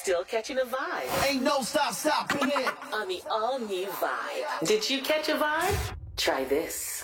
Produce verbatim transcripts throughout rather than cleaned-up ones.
still catching a vibe. Ain't no stop stopping it. On the all-new Vibe. Did you catch a vibe? Try this.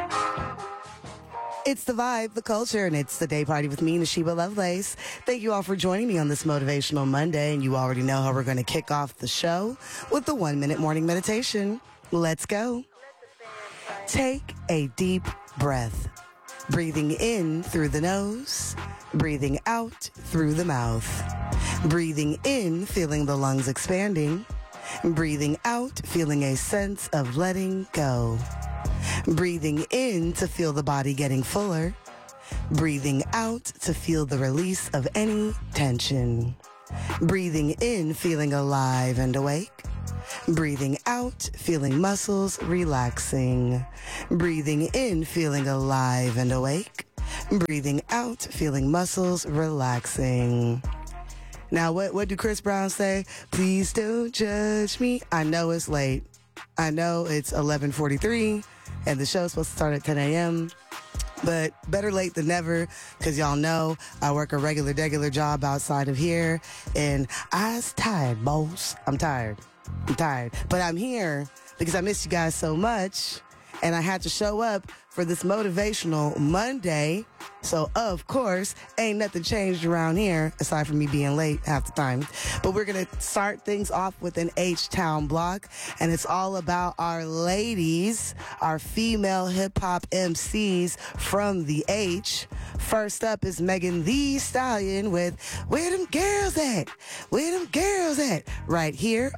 It's the vibe, the culture, and it's the day party with me, Nashiba Lovelace. Thank you all for joining me on this Motivational Monday, and you already know how we're going to kick off the show with the one-minute morning meditation. Let's go. Take a deep breath, breathing in through the nose, breathing out through the mouth. Breathing in, feeling the lungs expanding. Breathing out, feeling a sense of letting go. Breathing in to feel the body getting fuller. Breathing out to feel the release of any tension. Breathing in, feeling alive and awake. Breathing out, feeling muscles relaxing. Breathing in, feeling alive and awake. Breathing out, feeling muscles relaxing. Now, what, what do Chris Brown say? Please don't judge me. I know it's late. I know it's eleven forty-three, and the show's supposed to start at ten a.m., but better late than never, because y'all know I work a regular, regular job outside of here, and I's tired, boss. I'm tired. I'm tired. But I'm here because I miss you guys so much, and I had to show up for this Motivational Monday. So, of course, ain't nothing changed around here, aside from me being late half the time. But we're going to start things off with an H-Town block, and it's all about our ladies, our female hip-hop M Cs from the H. First up is Megan Thee Stallion with Where Them Girls At? Where Them Girls At? Right here